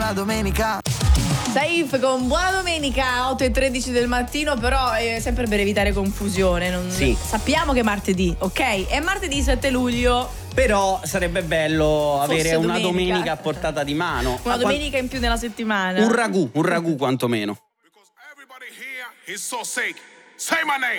buona domenica. Saif con buona domenica, 8:13 del mattino, però sempre per evitare confusione. Sì. Sappiamo che è martedì, ok? È martedì 7 luglio. Però sarebbe bello Forse avere una domenica. domenica a portata di mano. Una domenica in più nella settimana. Un ragù quantomeno. Because everybody here is so sick. Say my name.